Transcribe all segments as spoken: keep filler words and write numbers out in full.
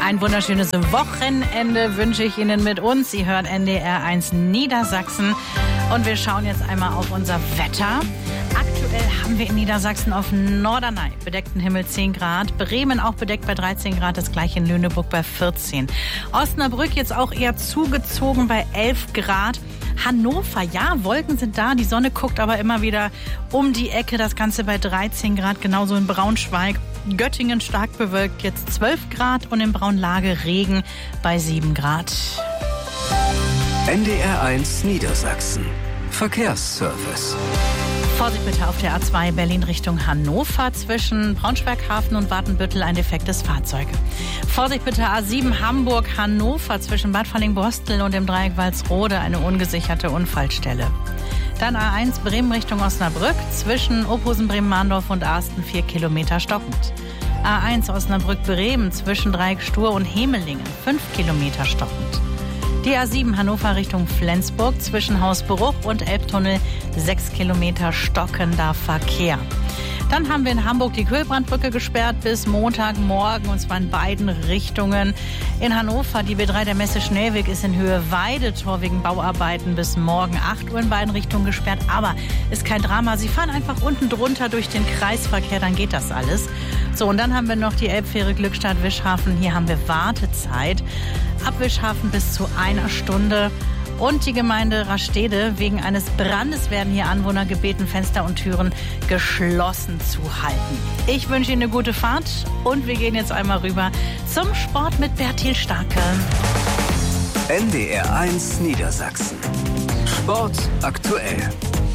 Ein wunderschönes Wochenende wünsche ich Ihnen mit uns. Sie hören N D R eins Niedersachsen und wir schauen jetzt einmal auf unser Wetter. Aktuell haben wir in Niedersachsen auf Norderney bedeckten Himmel zehn Grad, Bremen auch bedeckt bei dreizehn Grad, das gleiche in Lüneburg bei vierzehn. Osnabrück jetzt auch eher zugezogen bei elf Grad. Hannover, ja, Wolken sind da, die Sonne guckt aber immer wieder um die Ecke, das Ganze bei dreizehn Grad, genauso in Braunschweig. Göttingen stark bewölkt, jetzt zwölf Grad und in Braunlage Regen bei sieben Grad. N D R eins Niedersachsen. Verkehrsservice. Vorsicht bitte auf der A zwei Berlin Richtung Hannover zwischen Braunschweig-Hafen und Watenbüttel ein defektes Fahrzeug. Vorsicht bitte A sieben Hamburg-Hannover zwischen Bad Falling-Bostel und dem Dreieck Walsrode eine ungesicherte Unfallstelle. Dann A eins Bremen Richtung Osnabrück zwischen Ophusen-Bremen-Mahndorf und Arsten vier Kilometer stockend. A eins Osnabrück-Bremen zwischen Dreieck Stur und Hemelingen fünf Kilometer stockend. Die A sieben Hannover Richtung Flensburg zwischen Hausbruch und Elbtunnel sechs Kilometer stockender Verkehr. Dann haben wir in Hamburg die Kühlbrandbrücke gesperrt bis Montagmorgen und zwar in beiden Richtungen. In Hannover die B drei der Messe Schnellweg ist in Höhe Weidetor wegen Bauarbeiten bis morgen acht Uhr in beiden Richtungen gesperrt. Aber ist kein Drama, Sie fahren einfach unten drunter durch den Kreisverkehr, dann geht das alles. So, und dann haben wir noch die Elbfähre Glückstadt-Wischhafen. Hier haben wir Wartezeit. Ab Wischhafen bis zu einer Stunde. Und die Gemeinde Rastede. Wegen eines Brandes werden hier Anwohner gebeten, Fenster und Türen geschlossen zu halten. Ich wünsche Ihnen eine gute Fahrt und wir gehen jetzt einmal rüber zum Sport mit Bertil Starke. N D R eins Niedersachsen. Sport aktuell.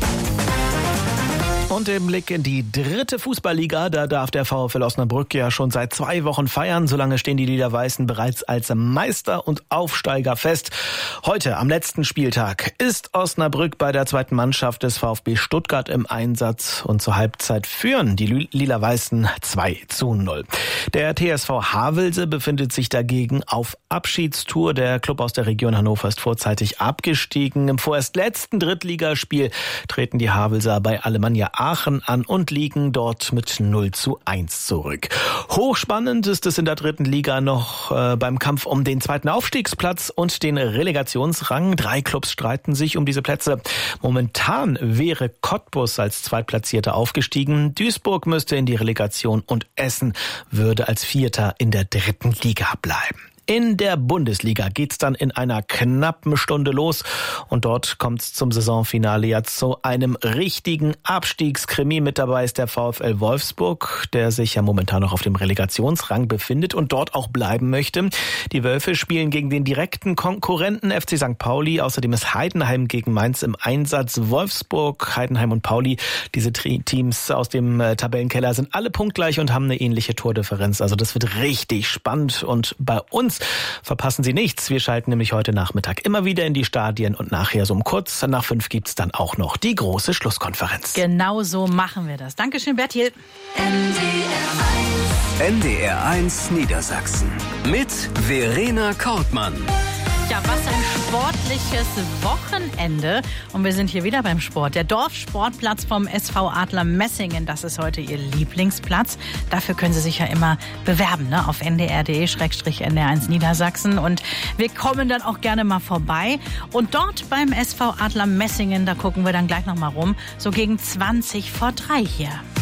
Und im Blick in die dritte Fußballliga, da darf der VfL Osnabrück ja schon seit zwei Wochen feiern. Solange stehen die Lila-Weißen bereits als Meister und Aufsteiger fest. Heute, am letzten Spieltag, ist Osnabrück bei der zweiten Mannschaft des VfB Stuttgart im Einsatz. Und zur Halbzeit führen die Lila-Weißen zwei zu null. Der T S V Havelse befindet sich dagegen auf Abschiedstour. Der Club aus der Region Hannover ist vorzeitig abgestiegen. Im vorerst letzten Drittligaspiel treten die Havelser bei Alemannia Aachen an und liegen dort mit null zu eins zurück. Hochspannend ist es in der dritten Liga noch äh, beim Kampf um den zweiten Aufstiegsplatz und den Relegationsrang. Drei Clubs streiten sich um diese Plätze. Momentan wäre Cottbus als Zweitplatzierter aufgestiegen. Duisburg müsste in die Relegation und Essen würde als Vierter in der dritten Liga bleiben. In der Bundesliga geht's dann in einer knappen Stunde los und dort kommt's zum Saisonfinale ja zu einem richtigen Abstiegskrimi. Mit dabei ist der VfL Wolfsburg, der sich ja momentan noch auf dem Relegationsrang befindet und dort auch bleiben möchte. Die Wölfe spielen gegen den direkten Konkurrenten F C Sankt Pauli. Außerdem ist Heidenheim gegen Mainz im Einsatz. Wolfsburg, Heidenheim und Pauli, diese Teams aus dem Tabellenkeller sind alle punktgleich und haben eine ähnliche Tordifferenz. Also das wird richtig spannend und bei uns verpassen Sie nichts. Wir schalten nämlich heute Nachmittag immer wieder in die Stadien und nachher so um kurz nach fünf gibt's dann auch noch die große Schlusskonferenz. Genau so machen wir das. Dankeschön, Bertil. N D R eins Niedersachsen mit Verena Kortmann. Ja, was ein sportliches Wochenende. Und wir sind hier wieder beim Sport. Der Dorfsportplatz vom S V Adler Messingen, das ist heute Ihr Lieblingsplatz. Dafür können Sie sich ja immer bewerben, ne? Auf n d r punkt d e slash n d r eins Niedersachsen. Und wir kommen dann auch gerne mal vorbei. Und dort beim S V Adler Messingen, da gucken wir dann gleich noch mal rum, so gegen zwanzig vor drei hier.